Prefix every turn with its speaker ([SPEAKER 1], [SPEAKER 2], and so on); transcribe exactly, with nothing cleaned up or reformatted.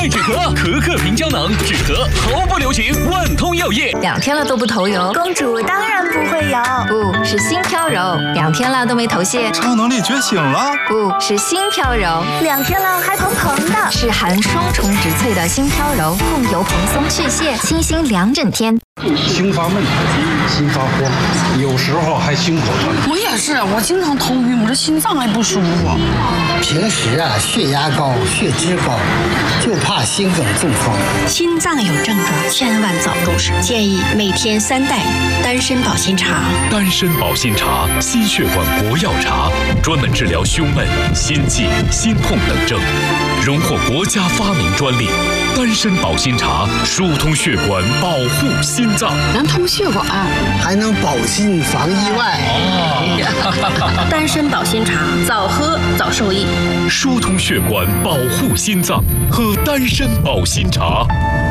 [SPEAKER 1] 快止咳，可可平胶囊止咳毫不留情，万通药业。
[SPEAKER 2] 两天了都不头油，
[SPEAKER 3] 公主当然不会有，
[SPEAKER 2] 不是心飘柔。两天了都没头屑，
[SPEAKER 4] 超能力觉醒了，
[SPEAKER 2] 不是心飘柔。
[SPEAKER 3] 两天了还蓬蓬的，
[SPEAKER 2] 是含双重植萃的心飘柔，控油蓬松去屑，清新两整天。
[SPEAKER 5] 心发闷，心发慌，有时候还心口疼。
[SPEAKER 6] 我也是，我经常头晕，我这心脏还不舒服。
[SPEAKER 7] 平时啊，血压高，血脂高，就怕心梗中风。
[SPEAKER 8] 心脏有症状，千万早入手。建议每天三袋丹参保心茶。
[SPEAKER 9] 丹参保心茶，心血管国药茶，专门治疗胸闷、心悸、心痛等症，荣获国家发明专利。丹参保心茶，疏通血管，保护心脏，
[SPEAKER 6] 能通血管，
[SPEAKER 7] 还能保心防意外。
[SPEAKER 8] 哦、丹参保心茶，早喝早受益。
[SPEAKER 9] 疏通血管，保护心脏，喝丹参保心茶。